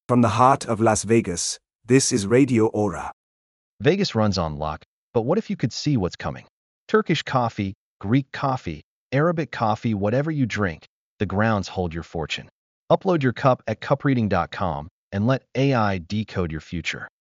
From the heart of Las Vegas, this is Radio Aura. Vegas runs on luck, but what if you could see what's coming? Turkish coffee, Greek coffee, Arabic coffee, whatever you drink, the grounds hold your fortune. Upload your cup at cupreading.com and let AI decode your future.